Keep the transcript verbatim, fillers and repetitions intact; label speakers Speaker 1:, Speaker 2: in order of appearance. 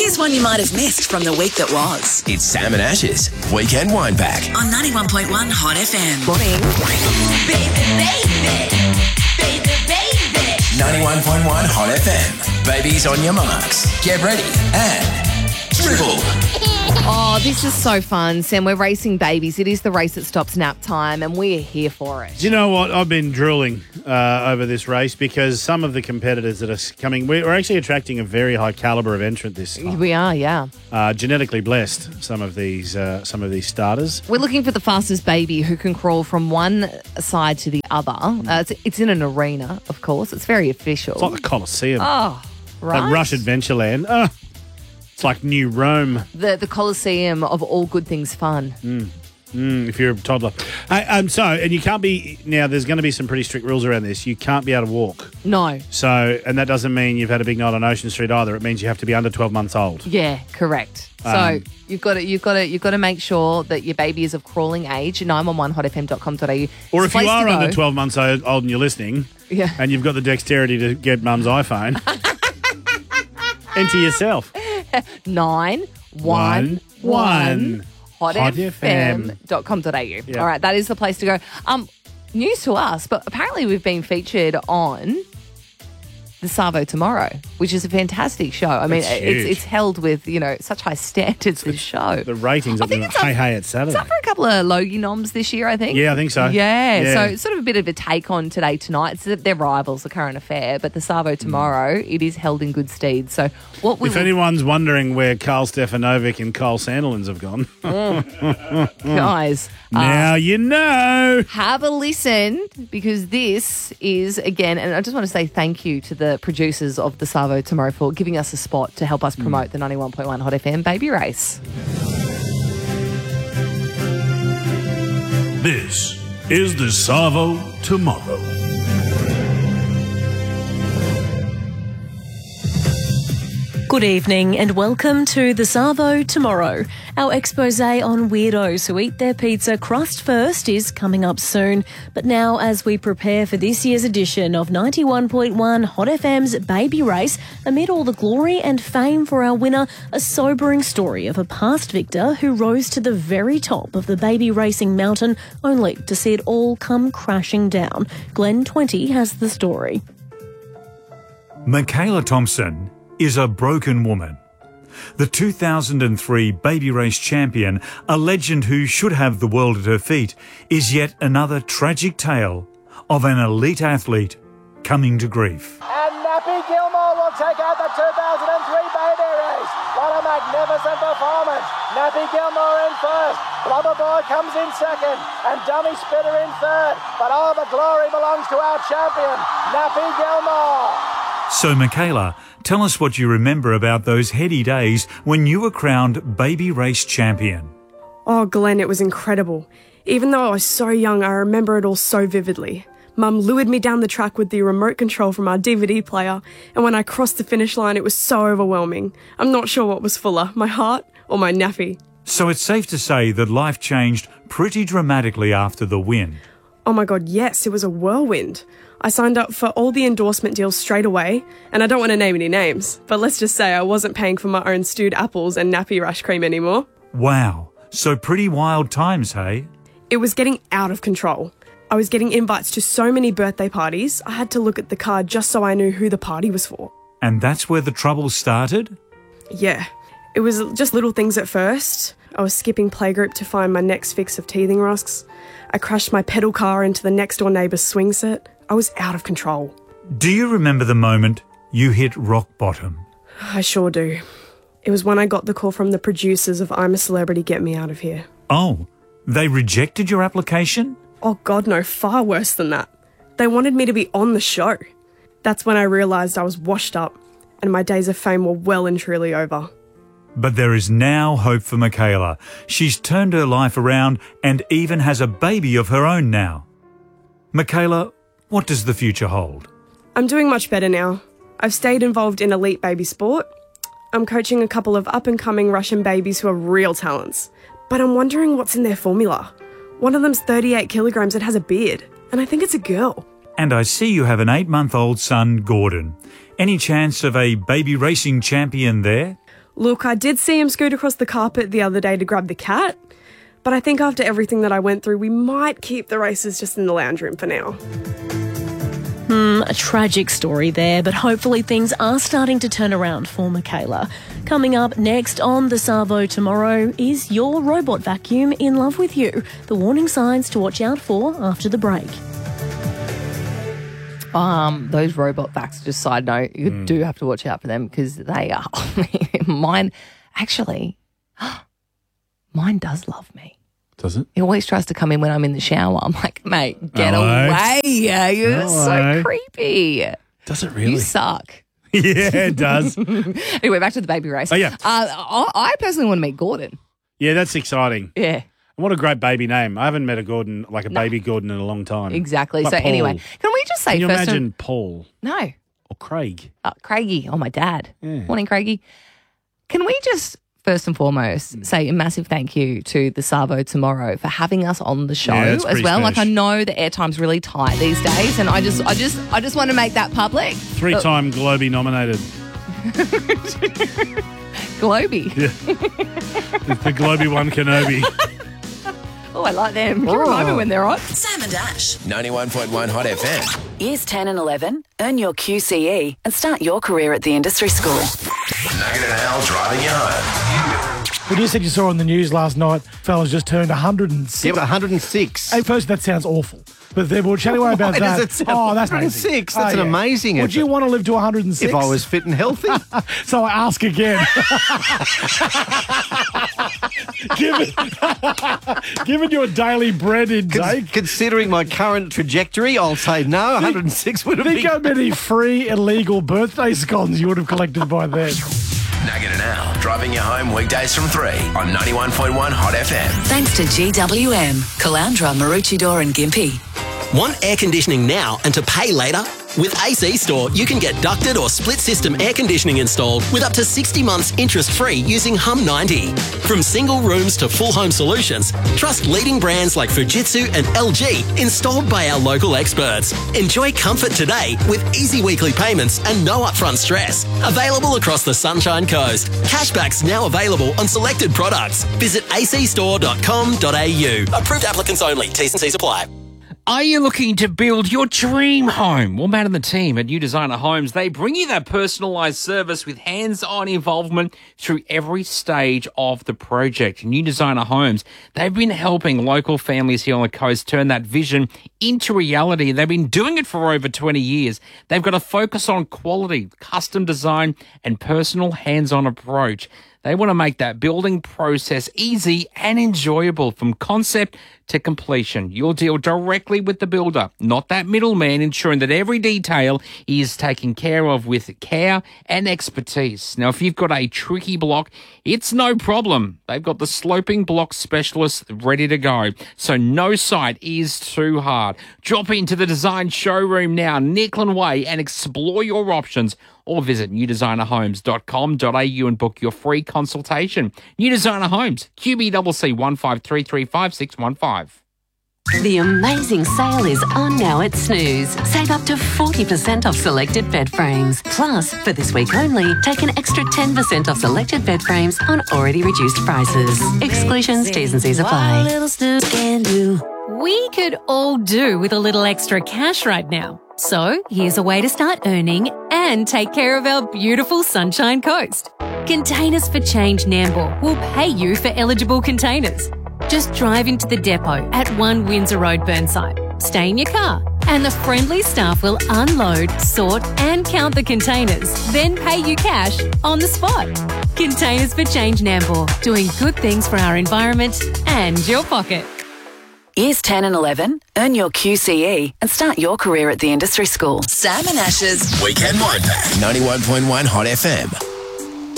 Speaker 1: Here's one you might have missed from the week that was.
Speaker 2: It's Sam and Ash's Weekend Wine Pack
Speaker 1: on ninety-one point one Hot F M.
Speaker 3: Morning.
Speaker 1: Baby, baby, baby, baby.
Speaker 2: ninety-one point one Hot F M. Babies on your marks. Get ready and dribble.
Speaker 3: Oh, this is so fun, Sam. We're racing babies. It is the race that stops nap time, and we're here for it.
Speaker 4: Do you know what? I've been drooling uh, over this race because some of the competitors that are coming, we're actually attracting a very high calibre of entrant this time.
Speaker 3: We are, yeah.
Speaker 4: Uh, genetically blessed, some of these uh, some of these starters.
Speaker 3: We're looking for the fastest baby who can crawl from one side to the other. Uh, it's, it's in an arena, of course. It's very official.
Speaker 4: It's like the Colosseum.
Speaker 3: Oh, right.
Speaker 4: Like Rush Adventureland. Oh, it's like New Rome.
Speaker 3: The the Colosseum of all good things fun.
Speaker 4: Mm. Mm, if you're a toddler. Hey, um, so, and you can't be, now there's going to be some pretty strict rules around this. You can't be able to walk.
Speaker 3: No.
Speaker 4: So, and that doesn't mean you've had a big night on Ocean Street either. It means you have to be under twelve months old.
Speaker 3: Yeah, correct. So
Speaker 4: Um,
Speaker 3: you've got to you've got to you've got to make sure that your baby is of crawling age. nine one one hot f m dot com dot a u.
Speaker 4: Or
Speaker 3: It's
Speaker 4: if
Speaker 3: a
Speaker 4: you
Speaker 3: place
Speaker 4: are
Speaker 3: to
Speaker 4: under
Speaker 3: go.
Speaker 4: twelve months old and you're listening,
Speaker 3: Yeah.
Speaker 4: and you've got the dexterity to get mum's iPhone, enter yourself.
Speaker 3: Nine one one hot f m dot com dot a u.
Speaker 4: Yeah.
Speaker 3: All right, that is the place to go. Um, news to us, but apparently we've been featured on the Savo Tomorrow, which is a fantastic show. I mean,
Speaker 4: It's
Speaker 3: it's,
Speaker 4: huge.
Speaker 3: it's held with, you know, such high standards, this show.
Speaker 4: The ratings
Speaker 3: I
Speaker 4: of the
Speaker 3: think it's up-
Speaker 4: Hey Hey It's Saturday.
Speaker 3: It's up for a couple of Logie noms this year, I think.
Speaker 4: Yeah, I think so.
Speaker 3: Yeah,
Speaker 4: Yeah.
Speaker 3: so it's sort of a bit of a take on Today Tonight. It's that they're rivals, the current affair, but the Savo Tomorrow, it is held in good stead. So what we
Speaker 4: If
Speaker 3: will-
Speaker 4: anyone's wondering where Carl Stefanovic and Cole Sandilands have gone,
Speaker 3: guys, uh,
Speaker 4: now you know.
Speaker 3: have a listen, because this is, again, and I just want to say thank you to the producers of the Savo Tomorrow for giving us a spot to help us promote the ninety-one point one Hot F M baby race.
Speaker 5: This is the Savo Tomorrow.
Speaker 6: Good evening and welcome to the Savo Tomorrow. Our expose on weirdos who eat their pizza crust first is coming up soon. But now, as we prepare for this year's edition of ninety-one point one Hot F M's Baby Race, amid all the glory and fame for our winner, a sobering story of a past victor who rose to the very top of the baby racing mountain only to see it all come crashing down. Glenn twenty has the story.
Speaker 7: Michaela Thompson is a broken woman. The two thousand three Baby Race champion, a legend who should have the world at her feet, is yet another tragic tale of an elite athlete coming to grief.
Speaker 8: And Nappy Gilmore will take out the two thousand three Baby Race. What a magnificent performance. Nappy Gilmore in first. Blubber Boy comes in second. And Dummy Spitter in third. But all the glory belongs to our champion, Nappy Gilmore.
Speaker 7: So Michaela, tell us what you remember about those heady days when you were crowned Baby Race champion.
Speaker 9: Oh, Glenn, it was incredible. Even though I was so young, I remember it all so vividly. Mum lured me down the track with the remote control from our D V D player, and when I crossed the finish line, it was so overwhelming. I'm not sure what was fuller, my heart or my nappy.
Speaker 7: So it's safe to say that life changed pretty dramatically after the win.
Speaker 9: Oh my God, yes, it was a whirlwind. I signed up for all the endorsement deals straight away, and I don't want to name any names, but let's just say I wasn't paying for my own stewed apples and nappy rash cream anymore.
Speaker 7: Wow, so pretty wild times, hey?
Speaker 9: It was getting out of control. I was getting invites to so many birthday parties, I had to look at the card just so I knew who the party was for.
Speaker 7: And that's where the trouble started?
Speaker 9: Yeah, it was just little things at first. I was skipping playgroup to find my next fix of teething rusks. I crashed my pedal car into the next door neighbour's swing set. I was out of control.
Speaker 7: Do you remember the moment you hit rock bottom?
Speaker 9: I sure do. It was when I got the call from the producers of I'm a Celebrity, Get Me Out of Here.
Speaker 7: Oh, they rejected your application?
Speaker 9: Oh God, no, far worse than that. They wanted me to be on the show. That's when I realised I was washed up and my days of fame were well and truly over.
Speaker 7: But there is now hope for Michaela. She's turned her life around and even has a baby of her own now. Michaela, what does the future hold?
Speaker 9: I'm doing much better now. I've stayed involved in elite baby sport. I'm coaching a couple of up-and-coming Russian babies who are real talents. But I'm wondering what's in their formula. One of them's thirty-eight kilograms and has a beard. And I think it's a girl.
Speaker 7: And I see you have an eight-month-old son, Gordon. Any chance of a baby racing champion there?
Speaker 9: Look, I did see him scoot across the carpet the other day to grab the cat, but I think after everything that I went through, we might keep the races just in the lounge room for now.
Speaker 6: Hmm, a tragic story there, but hopefully things are starting to turn around for Michaela. Coming up next on the Savo Tomorrow, is your robot vacuum in love with you? The warning signs to watch out for after the break.
Speaker 3: Um, those robot vacs, just side note, you
Speaker 4: Mm.
Speaker 3: do have to watch out for them because they are, mine, actually, mine does love me.
Speaker 4: Does it?
Speaker 3: He always tries to come in when I'm in the shower. I'm like, mate, get
Speaker 4: Hello.
Speaker 3: away. You're
Speaker 4: Hello.
Speaker 3: so creepy.
Speaker 4: Does it really?
Speaker 3: You suck.
Speaker 4: Yeah, it does.
Speaker 3: Anyway, back to the baby race.
Speaker 4: Oh, yeah.
Speaker 3: Uh, I, I personally want to meet Gordon.
Speaker 4: Yeah, that's exciting.
Speaker 3: Yeah.
Speaker 4: What a great baby name. I haven't met a Gordon, like a baby Gordon in a long time.
Speaker 3: Exactly.
Speaker 4: Like
Speaker 3: so
Speaker 4: Paul.
Speaker 3: anyway, can we just say
Speaker 4: Can you
Speaker 3: first
Speaker 4: imagine
Speaker 3: and-
Speaker 4: Paul
Speaker 3: No.
Speaker 4: or Craig?
Speaker 3: Uh, Craigie. Oh, my dad.
Speaker 4: Yeah.
Speaker 3: Morning, Craigie. Can we just, first and foremost,
Speaker 4: Mm.
Speaker 3: say a massive thank you to the Savo Tomorrow for having us on the show
Speaker 4: Yeah, that's
Speaker 3: as
Speaker 4: pretty
Speaker 3: well. Like, I
Speaker 4: special.
Speaker 3: know the airtime's really tight these days, and I just, I just, I just want to make that public.
Speaker 4: Three-time Globie nominated.
Speaker 3: Globie.
Speaker 4: Yeah. It's the Globie one Kenobi.
Speaker 3: Oh, I like them. Can you remind me when they're on?
Speaker 1: Sam and Ash.
Speaker 2: ninety-one point one Hot F M.
Speaker 1: Years ten and eleven, earn your Q C E and start your career at the industry school.
Speaker 2: Nugget and Al driving you home.
Speaker 10: We just said you saw on the news last night, fellas just turned one hundred six.
Speaker 11: Yeah, but one hundred six.
Speaker 10: Hey, first, that sounds awful. But then we'll chat away about
Speaker 11: Why
Speaker 10: that.
Speaker 11: does it sound
Speaker 10: oh, that's
Speaker 11: one hundred
Speaker 10: amazing.
Speaker 11: six? That's
Speaker 10: Oh,
Speaker 11: an
Speaker 10: yeah.
Speaker 11: amazing
Speaker 10: Would you
Speaker 11: effort.
Speaker 10: want to live to one hundred six?
Speaker 11: If I was fit and healthy.
Speaker 10: So I ask again. given, given your daily bread intake.
Speaker 11: Con- considering my current trajectory, I'll say no, one hundred six would have
Speaker 10: Think
Speaker 11: been...
Speaker 10: how many free illegal birthday scones you would have collected by then.
Speaker 2: Nugget and Al driving you home weekdays from three on ninety-one point one Hot F M.
Speaker 1: Thanks to G W M, Caloundra, Maroochydore and Gympie.
Speaker 12: Want air conditioning now and to pay later? With A C Store, you can get ducted or split system air conditioning installed with up to sixty months interest-free using Hum ninety. From single rooms to full home solutions, trust leading brands like Fujitsu and L G installed by our local experts. Enjoy comfort today with easy weekly payments and no upfront stress. Available across the Sunshine Coast. Cashbacks now available on selected products. Visit a c store dot com dot a u. Approved applicants only. T's and C's apply.
Speaker 13: Are you looking to build your dream home? Well, Matt and the team at New Designer Homes, they bring you that personalised service with hands-on involvement through every stage of the project. New Designer Homes, they've been helping local families here on the coast turn that vision into reality. They've been doing it for over twenty years. They've got a focus on quality, custom design, and personal hands-on approach. They want to make that building process easy and enjoyable from concept to completion. You'll deal directly with the builder, not that middleman, ensuring that every detail is taken care of with care and expertise. Now, if you've got a tricky block, it's no problem. They've got the sloping block specialists ready to go, so no site is too hard. Drop into the design showroom now, Nicklin Way, and explore your options, or visit new designer homes dot com dot a u and book your free consultation. New Designer Homes, Q B C C one five three three five six one five.
Speaker 14: The amazing sale is on now at Snooze. Save up to forty percent off selected bed frames. Plus, for this week only, take an extra ten percent off selected bed frames on already reduced prices. Exclusions, T's and C's apply.
Speaker 6: We could all do with a little extra cash right now. So here's a way to start earning and take care of our beautiful Sunshine Coast. Containers for Change Nambour will pay you for eligible containers. Just drive into the depot at one Windsor Road, Burnside. Stay in your car and the friendly staff will unload, sort and count the containers, then pay you cash on the spot. Containers for Change Nambour, doing good things for our environment and your pocket.
Speaker 1: Years ten and eleven, earn your Q C E and start your career at the industry school. Sam and Ash's
Speaker 2: Weekend Wine Pack. ninety-one point one Hot F M.